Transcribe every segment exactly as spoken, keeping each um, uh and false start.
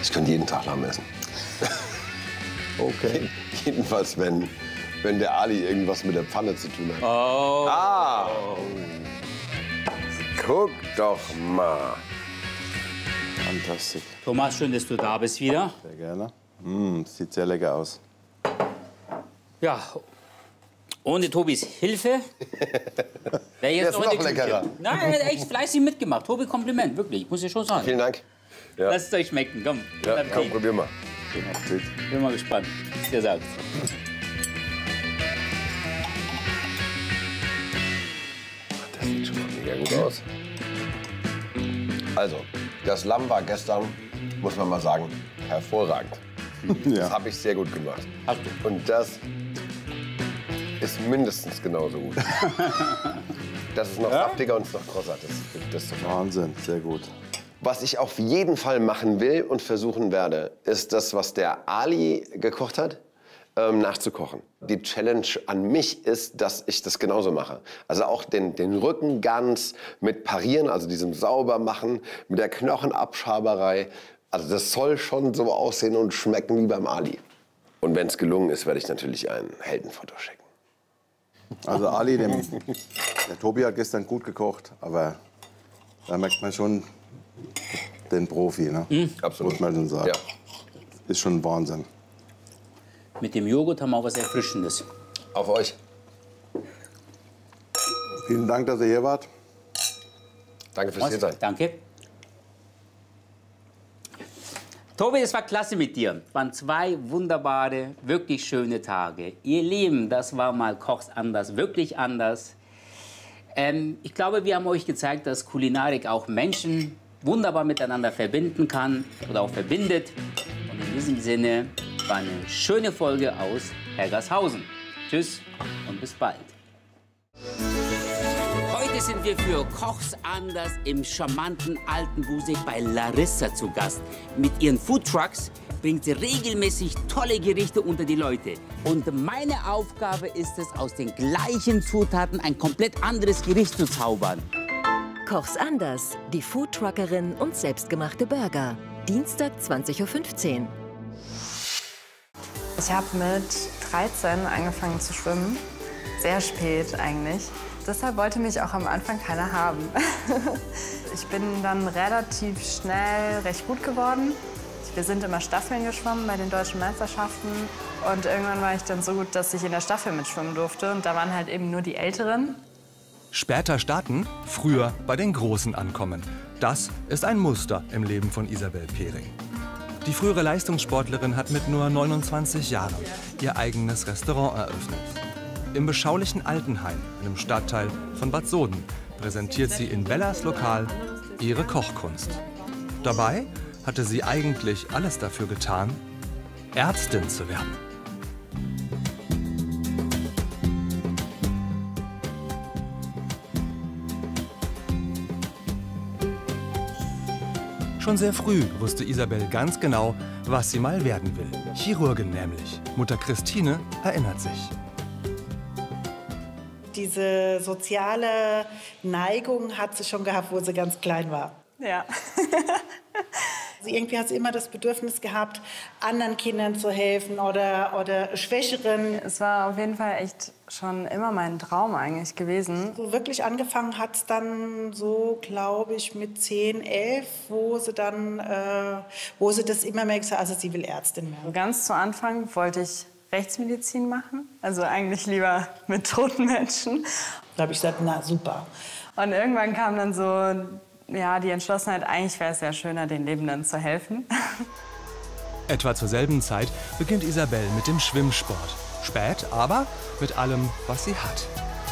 Ich könnte jeden Tag Lamm essen. Okay. Jedenfalls, wenn, wenn der Ali irgendwas mit der Pfanne zu tun hat. Oh. Ah! Guck doch mal. Fantastisch. Thomas, schön, dass du da bist wieder. Sehr gerne. Mm, sieht sehr lecker aus. Ja, ohne Tobis Hilfe wäre jetzt Der ist noch noch eine leckerer. Küche. Nein, er hat echt fleißig mitgemacht. Tobi, Kompliment, wirklich, muss ich schon sagen. Vielen Dank. Ja, Lasst es euch schmecken, komm. ja Appetit. komm, probier mal. Guten Appetit. Bin mal gespannt, was ihr sagt. Das sieht schon mal mega gut aus. Also, das Lamm war gestern, muss man mal sagen, hervorragend. Das Ja. habe ich sehr gut gemacht. Hast du. Und das ist mindestens genauso gut. Das ist noch saftiger und noch krosser. Das, das ist so Wahnsinn, sehr gut. Was ich auf jeden Fall machen will und versuchen werde, ist das, was der Ali gekocht hat, ähm, nachzukochen. Die Challenge an mich ist, dass ich das genauso mache. Also auch den, den Rücken ganz mit Parieren, also diesem Saubermachen, mit der Knochenabschaberei. Also das soll schon so aussehen und schmecken wie beim Ali. Und wenn es gelungen ist, werde ich natürlich ein Heldenfoto schicken. Also Ali, dem, der Tobi hat gestern gut gekocht, aber da merkt man schon den Profi, ne? Mhm. Absolut. Muss man schon sagen. Ja. Ist schon Wahnsinn. Mit dem Joghurt haben wir auch was Erfrischendes. Auf euch. Vielen Dank, dass ihr hier wart. Danke fürs hier sein. Danke. Tobi, es war klasse mit dir. Es waren zwei wunderbare, wirklich schöne Tage. Ihr Lieben, das war mal Kochs anders, wirklich anders. Ähm, ich glaube, wir haben euch gezeigt, dass Kulinarik auch Menschen wunderbar miteinander verbinden kann oder auch verbindet. Und in diesem Sinne war eine schöne Folge aus Hergershausen. Tschüss und bis bald. Heute sind wir für Kochs anders im charmanten Altenbusig bei Larissa zu Gast. Mit ihren Foodtrucks bringt sie regelmäßig tolle Gerichte unter die Leute. Und meine Aufgabe ist es, aus den gleichen Zutaten ein komplett anderes Gericht zu zaubern. Kochs anders, die Foodtruckerin und selbstgemachte Burger. Dienstag zwanzig Uhr fünfzehn. Ich habe mit dreizehn angefangen zu schwimmen. Sehr spät eigentlich. Deshalb wollte mich auch am Anfang keiner haben. Ich bin dann relativ schnell recht gut geworden. Wir sind immer Staffeln geschwommen bei den deutschen Meisterschaften. Und irgendwann war ich dann so gut, dass ich in der Staffel mitschwimmen durfte. Und da waren halt eben nur die Älteren. Später starten, früher bei den Großen ankommen. Das ist ein Muster im Leben von Isabel Pering. Die frühere Leistungssportlerin hat mit nur neunundzwanzig Jahren ihr eigenes Restaurant eröffnet. Im beschaulichen Altenheim, einem Stadtteil von Bad Soden, präsentiert sie in Bellas Lokal ihre Kochkunst. Dabei hatte sie eigentlich alles dafür getan, Ärztin zu werden. Schon sehr früh wusste Isabel ganz genau, was sie mal werden will. Chirurgin nämlich. Mutter Christine erinnert sich. Diese soziale Neigung hat sie schon gehabt, wo sie ganz klein war. Ja. Also irgendwie hat sie immer das Bedürfnis gehabt, anderen Kindern zu helfen oder, oder Schwächeren. Es war auf jeden Fall echt schon immer mein Traum eigentlich gewesen. So wirklich angefangen hat es dann so, glaube ich, mit zehn, elf, wo sie dann, äh, wo sie das immer mehr gesagt hat, also sie will Ärztin werden. Ganz zu Anfang wollte ich Rechtsmedizin machen, also eigentlich lieber mit toten Menschen. Da habe ich gesagt, na super. Und irgendwann kam dann so ja, die Entschlossenheit, eigentlich wäre es ja schöner, den Lebenden zu helfen. Etwa zur selben Zeit beginnt Isabel mit dem Schwimmsport. Spät, aber mit allem, was sie hat.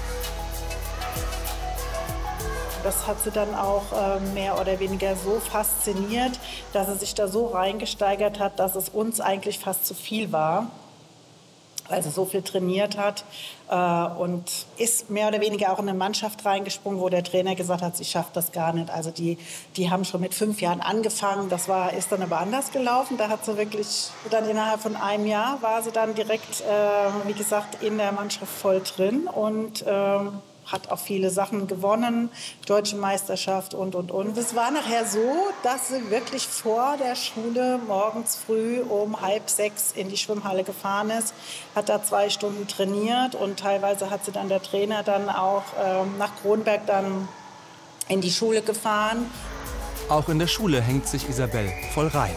Das hat sie dann auch äh, mehr oder weniger so fasziniert, dass sie sich da so reingesteigert hat, dass es uns eigentlich fast zu viel war. Weil sie so viel trainiert hat äh, und ist mehr oder weniger auch in eine Mannschaft reingesprungen, wo der Trainer gesagt hat, sie schafft das gar nicht. Also die, die haben schon mit fünf Jahren angefangen, das war, ist dann aber anders gelaufen. Da hat sie wirklich, dann innerhalb von einem Jahr war sie dann direkt, äh, wie gesagt, in der Mannschaft voll drin und äh, hat auch viele Sachen gewonnen, Deutsche Meisterschaft und, und, und. Es war nachher so, dass sie wirklich vor der Schule morgens früh um halb sechs in die Schwimmhalle gefahren ist, hat da zwei Stunden trainiert und teilweise hat sie dann der Trainer dann auch ähm, nach Kronberg dann in die Schule gefahren. Auch in der Schule hängt sich Isabel voll rein.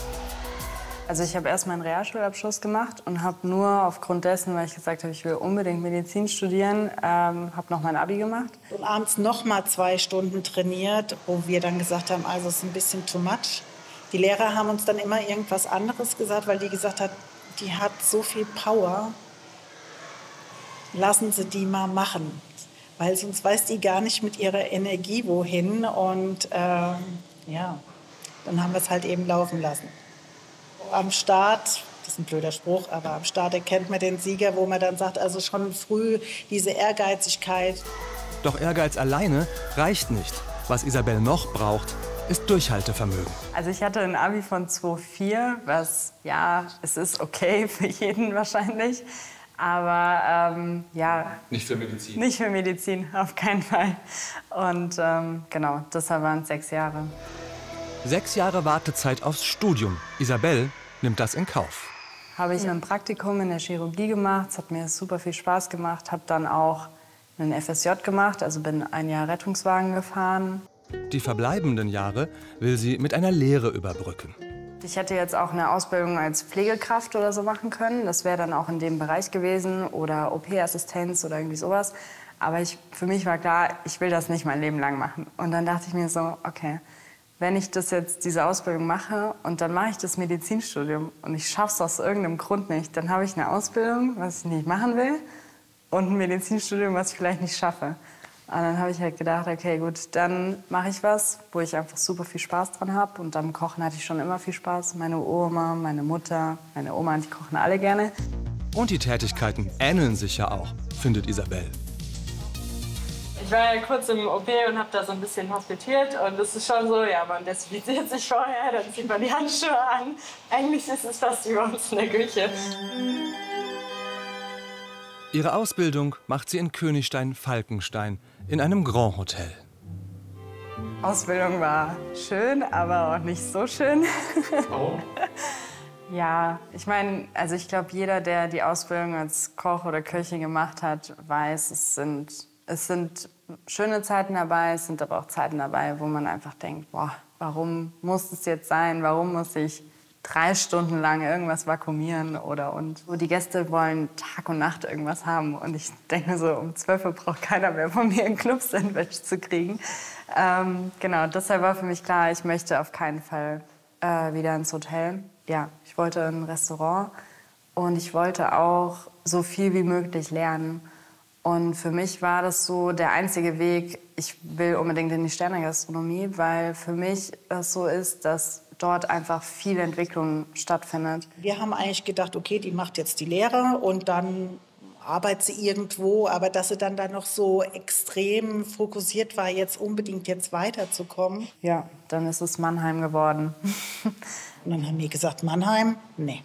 Also ich habe erst meinen Realschulabschluss gemacht und habe nur aufgrund dessen, weil ich gesagt habe, ich will unbedingt Medizin studieren, ähm, habe noch mein Abi gemacht. Und abends noch mal zwei Stunden trainiert, wo wir dann gesagt haben, also es ist ein bisschen too much. Die Lehrer haben uns dann immer irgendwas anderes gesagt, weil die gesagt hat, die hat so viel Power, lassen Sie die mal machen. Weil sonst weiß die gar nicht mit ihrer Energie wohin. Und ähm, ja, dann haben wir es halt eben laufen lassen. Am Start, das ist ein blöder Spruch, aber am Start erkennt man den Sieger, wo man dann sagt, also schon früh diese Ehrgeizigkeit. Doch Ehrgeiz alleine reicht nicht. Was Isabel noch braucht, ist Durchhaltevermögen. Also ich hatte ein Abi von zwei Komma vier, was, ja, es ist okay für jeden wahrscheinlich. Aber ähm, ja. Nicht für Medizin. Nicht für Medizin, auf keinen Fall. Und ähm, genau, deshalb waren es sechs Jahre. Sechs Jahre Wartezeit aufs Studium. Isabel nimmt das in Kauf. Habe ich ein Praktikum in der Chirurgie gemacht. Es hat mir super viel Spaß gemacht. Habe dann auch einen F S J gemacht, also bin ein Jahr Rettungswagen gefahren. Die verbleibenden Jahre will sie mit einer Lehre überbrücken. Ich hätte jetzt auch eine Ausbildung als Pflegekraft oder so machen können. Das wäre dann auch in dem Bereich gewesen oder O P-Assistenz oder irgendwie sowas. Aber ich, für mich war klar, ich will das nicht mein Leben lang machen. Und dann dachte ich mir so, okay, wenn ich das jetzt, diese Ausbildung mache und dann mache ich das Medizinstudium und ich schaffe es aus irgendeinem Grund nicht, dann habe ich eine Ausbildung, was ich nicht machen will und ein Medizinstudium, was ich vielleicht nicht schaffe. Und dann habe ich halt gedacht, okay, gut, dann mache ich was, wo ich einfach super viel Spaß dran habe. Und am Kochen hatte ich schon immer viel Spaß. Meine Oma, meine Mutter, meine Oma, die kochen alle gerne. Und die Tätigkeiten ähneln sich ja auch, findet Isabel. Ich war ja kurz im O P und habe da so ein bisschen hospitiert. Und es ist schon so, ja, man desinfiziert sich vorher, dann zieht man die Handschuhe an. Eigentlich ist es fast wie bei uns in der Küche. Ihre Ausbildung macht sie in Königstein-Falkenstein in einem Grand Hotel. Ausbildung war schön, aber auch nicht so schön. Warum? Ja, ich meine, also ich glaube, jeder, der die Ausbildung als Koch oder Köchin gemacht hat, weiß, es sind, es sind schöne Zeiten dabei, es sind aber auch Zeiten dabei, wo man einfach denkt, boah, warum muss es jetzt sein, warum muss ich drei Stunden lang irgendwas vakuumieren oder und. Die Gäste wollen Tag und Nacht irgendwas haben und ich denke so, um zwölf Uhr braucht keiner mehr von mir ein Club-Sandwich zu kriegen. Ähm, genau, deshalb war für mich klar, ich möchte auf keinen Fall äh, wieder ins Hotel. Ja, ich wollte ein Restaurant und ich wollte auch so viel wie möglich lernen. Und für mich war das so der einzige Weg, ich will unbedingt in die Sternegastronomie, weil für mich das so ist, dass dort einfach viel Entwicklung stattfindet. Wir haben eigentlich gedacht, okay, die macht jetzt die Lehre und dann arbeitet sie irgendwo, aber dass sie dann da noch so extrem fokussiert war, jetzt unbedingt jetzt weiterzukommen. Ja, dann ist es Mannheim geworden. Und dann haben wir gesagt, Mannheim? Nee.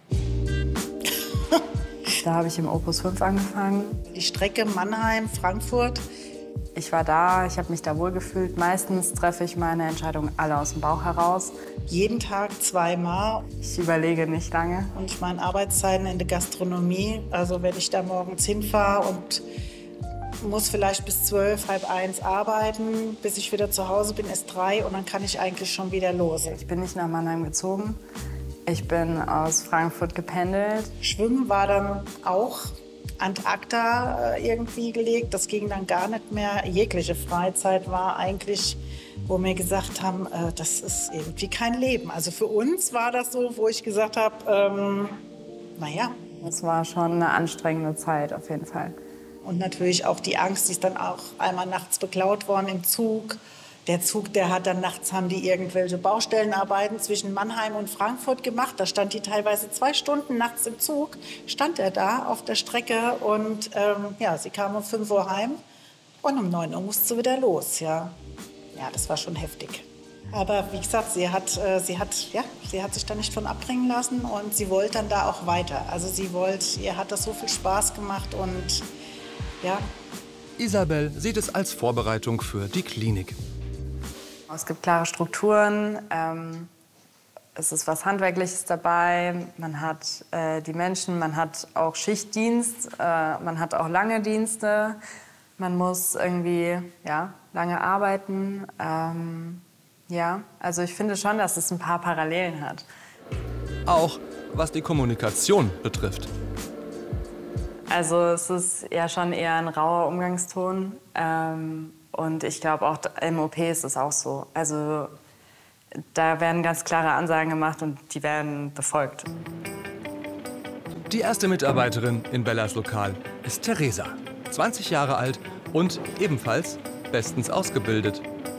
Da habe ich im Opus fünf angefangen. Die Strecke Mannheim-Frankfurt. Ich war da, ich habe mich da wohlgefühlt. Meistens treffe ich meine Entscheidungen alle aus dem Bauch heraus. Jeden Tag zweimal. Ich überlege nicht lange. Und ich meine Arbeitszeiten in der Gastronomie. Also wenn ich da morgens hinfahre und muss vielleicht bis zwölf, halb eins arbeiten, bis ich wieder zu Hause bin, ist drei und dann kann ich eigentlich schon wieder los. Ich bin nicht nach Mannheim gezogen. Ich bin aus Frankfurt gependelt. Schwimmen war dann auch ad acta irgendwie gelegt. Das ging dann gar nicht mehr. Jegliche Freizeit war eigentlich, wo wir gesagt haben, äh, das ist irgendwie kein Leben. Also für uns war das so, wo ich gesagt habe, ähm, naja. Es war schon eine anstrengende Zeit auf jeden Fall. Und natürlich auch die Angst, die ist dann auch einmal nachts beklaut worden im Zug. Der Zug, der hat dann nachts, haben die irgendwelche Baustellenarbeiten zwischen Mannheim und Frankfurt gemacht. Da stand die teilweise zwei Stunden nachts im Zug, stand er da auf der Strecke und ähm, ja, sie kam um fünf Uhr heim und um neun Uhr musste sie wieder los, ja. Ja, das war schon heftig. Aber wie gesagt, sie hat, äh, sie hat, ja, sie hat sich da nicht von abbringen lassen und sie wollte dann da auch weiter. Also sie wollte, ihr hat das so viel Spaß gemacht und ja, Isabel sieht es als Vorbereitung für die Klinik. Es gibt klare Strukturen, ähm, es ist was Handwerkliches dabei, man hat äh, die Menschen, man hat auch Schichtdienst, äh, man hat auch lange Dienste, man muss irgendwie ja, lange arbeiten. Ähm, ja, also ich finde schon, dass es ein paar Parallelen hat. Auch was die Kommunikation betrifft. Also es ist ja schon eher ein rauer Umgangston. Ähm, und ich glaube auch im O P ist es auch so. Also da werden ganz klare Ansagen gemacht und die werden befolgt. Die erste Mitarbeiterin in Bellas Lokal ist Theresa, zwanzig Jahre alt und ebenfalls bestens ausgebildet.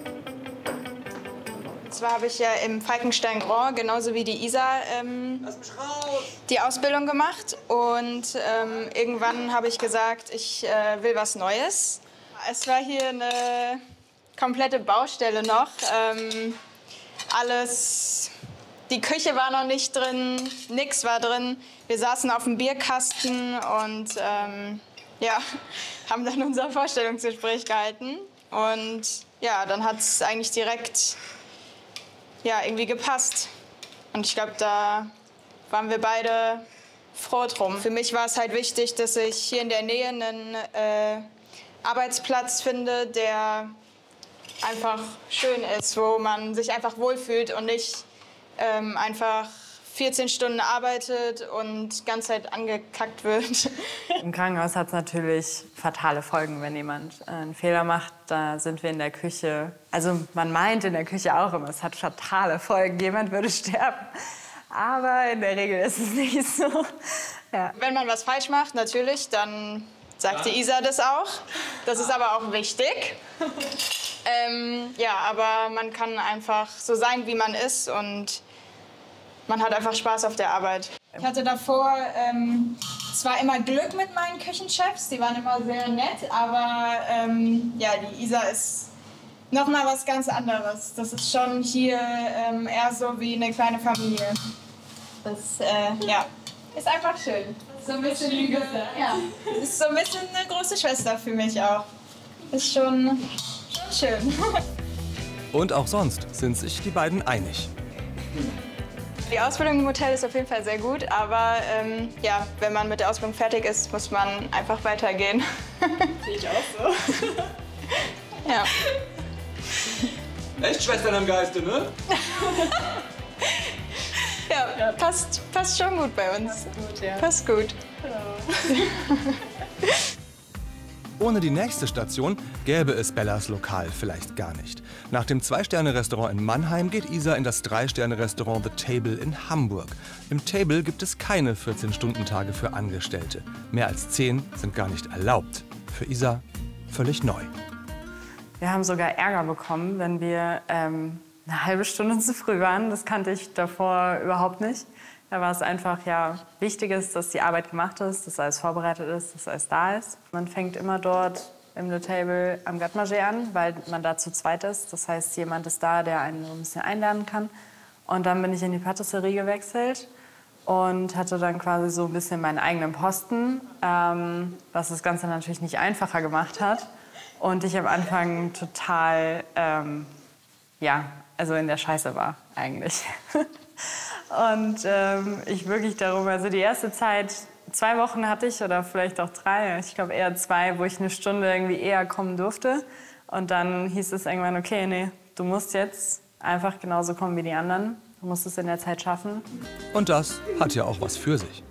Zwar habe ich ja im Falkenstein Grand, genauso wie die Isa, ähm, die Ausbildung gemacht. Und ähm, irgendwann habe ich gesagt, ich äh, will was Neues. Es war hier eine komplette Baustelle noch. Ähm, alles, die Küche war noch nicht drin, nichts war drin. Wir saßen auf dem Bierkasten und ähm, ja, haben dann unser Vorstellungsgespräch gehalten. Und ja, dann hat es eigentlich direkt ja, irgendwie gepasst. Und ich glaube, da waren wir beide froh drum. Für mich war es halt wichtig, dass ich hier in der Nähe einen äh, Arbeitsplatz finde, der einfach schön ist, wo man sich einfach wohlfühlt und nicht ähm, einfach vierzehn Stunden arbeitet und die ganze Zeit angekackt wird. Im Krankenhaus hat es natürlich fatale Folgen, wenn jemand einen Fehler macht. Da sind wir in der Küche. Also man meint in der Küche auch immer, es hat fatale Folgen, jemand würde sterben. Aber in der Regel ist es nicht so. Ja. Wenn man was falsch macht, natürlich, dann sagt die Isa das auch. Das ist aber auch wichtig. Ähm, ja, aber man kann einfach so sein, wie man ist und man hat einfach Spaß auf der Arbeit. Ich hatte davor ähm, zwar immer Glück mit meinen Küchenchefs, die waren immer sehr nett, aber ähm, ja, die Isa ist noch mal was ganz anderes. Das ist schon hier ähm, eher so wie eine kleine Familie. Das äh, ja, ist einfach schön. So ein bisschen Lüge. Ja, ist so ein bisschen eine große Schwester für mich auch. Ist schon, schon schön. Und auch sonst sind sich die beiden einig. Die Ausbildung im Hotel ist auf jeden Fall sehr gut, aber ähm, ja, wenn man mit der Ausbildung fertig ist, muss man einfach weitergehen. Sehe ich auch so. Ja. Echt Schwestern im Geiste, ne? Ja, ja, passt, passt schon gut bei uns. Passt gut, ja. Passt gut. Ohne die nächste Station gäbe es Bellas Lokal vielleicht gar nicht. Nach dem Zwei-Sterne-Restaurant in Mannheim geht Isa in das Drei-Sterne-Restaurant The Table in Hamburg. Im Table gibt es keine vierzehn-Stunden-Tage für Angestellte. Mehr als zehn sind gar nicht erlaubt. Für Isa völlig neu. Wir haben sogar Ärger bekommen, wenn wir ähm, eine halbe Stunde zu früh waren. Das kannte ich davor überhaupt nicht. Da war es einfach ja, wichtig, ist, dass die Arbeit gemacht ist, dass alles vorbereitet ist, dass alles da ist. Man fängt immer dort im Le Table am Garde-Manger an, weil man da zu zweit ist. Das heißt, jemand ist da, der einen so ein bisschen einlernen kann. Und dann bin ich in die Patisserie gewechselt und hatte dann quasi so ein bisschen meinen eigenen Posten, ähm, was das Ganze natürlich nicht einfacher gemacht hat. Und ich am Anfang total, ähm, ja, also in der Scheiße war eigentlich. Und ähm, ich wirklich darum, also die erste Zeit, zwei Wochen hatte ich oder vielleicht auch drei, ich glaube eher zwei, wo ich eine Stunde irgendwie eher kommen durfte. Und dann hieß es irgendwann, okay, nee, du musst jetzt einfach genauso kommen wie die anderen. Du musst es in der Zeit schaffen. Und das hat ja auch was für sich.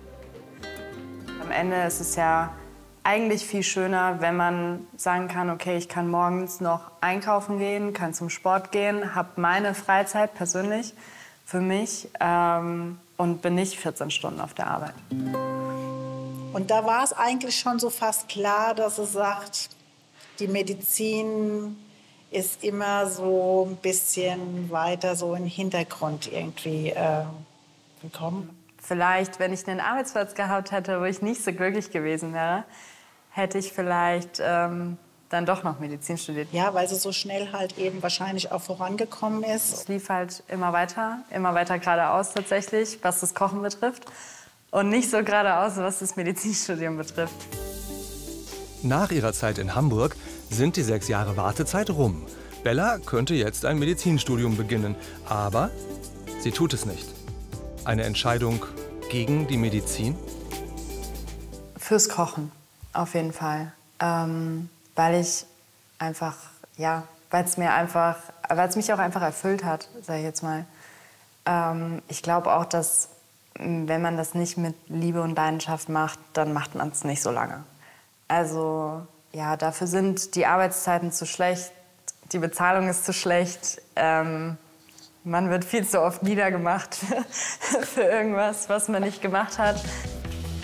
Am Ende ist es ja eigentlich viel schöner, wenn man sagen kann, okay, ich kann morgens noch einkaufen gehen, kann zum Sport gehen, habe meine Freizeit persönlich für mich ähm, und bin nicht vierzehn Stunden auf der Arbeit. Und da war es eigentlich schon so fast klar, dass es sagt, die Medizin ist immer so ein bisschen weiter so in den Hintergrund irgendwie äh, gekommen. Vielleicht, wenn ich einen Arbeitsplatz gehabt hätte, wo ich nicht so glücklich gewesen wäre, hätte ich vielleicht ähm, dann doch noch Medizin studiert. Ja, weil sie so schnell halt eben wahrscheinlich auch vorangekommen ist. Es lief halt immer weiter, immer weiter geradeaus tatsächlich, was das Kochen betrifft. Und nicht so geradeaus, was das Medizinstudium betrifft. Nach ihrer Zeit in Hamburg sind die sechs Jahre Wartezeit rum. Bella könnte jetzt ein Medizinstudium beginnen, aber sie tut es nicht. Eine Entscheidung gegen die Medizin? Fürs Kochen, auf jeden Fall. Ähm, weil ich einfach, ja, weil es mir einfach, weil es mich auch einfach erfüllt hat, sage ich jetzt mal. Ähm, ich glaube auch, dass wenn man das nicht mit Liebe und Leidenschaft macht, dann macht man es nicht so lange. Also ja, dafür sind die Arbeitszeiten zu schlecht, die Bezahlung ist zu schlecht. Ähm, man wird viel zu oft niedergemacht für irgendwas, was man nicht gemacht hat.